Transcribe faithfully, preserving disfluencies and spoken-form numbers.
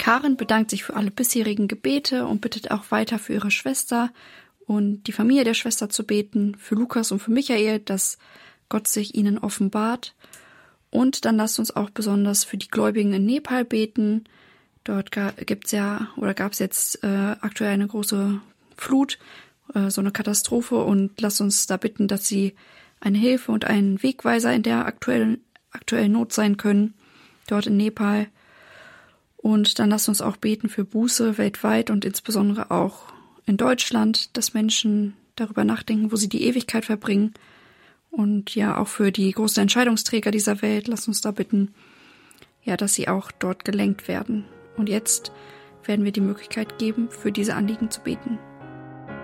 Karin bedankt sich für alle bisherigen Gebete und bittet auch weiter für ihre Schwester und die Familie der Schwester zu beten, für Lukas und für Michael, dass Gott sich ihnen offenbart. Und dann lasst uns auch besonders für die Gläubigen in Nepal beten. Dort gibt's ja oder gab es jetzt äh, aktuell eine große Flut, äh, so eine Katastrophe, und lasst uns da bitten, dass sie eine Hilfe und ein Wegweiser in der aktuellen, aktuellen Not sein können, dort in Nepal. Und dann lasst uns auch beten für Buße weltweit und insbesondere auch in Deutschland, dass Menschen darüber nachdenken, wo sie die Ewigkeit verbringen. Und ja, auch für die großen Entscheidungsträger dieser Welt, lasst uns da bitten, ja, dass sie auch dort gelenkt werden. Und jetzt werden wir die Möglichkeit geben, für diese Anliegen zu beten.